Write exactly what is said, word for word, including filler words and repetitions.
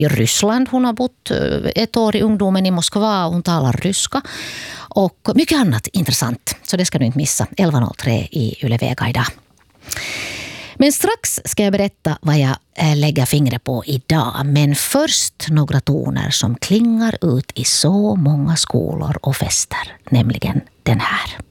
i Ryssland. Hon har bott ett år i ungdomen i Moskva och hon talar ryska. Och mycket annat intressant. Så det ska du inte missa. elva noll tre i Yle Vega idag. Men strax ska jag berätta vad jag lägger fingret på idag. Men först några toner som klingar ut i så många skolor och fester. Nämligen den här.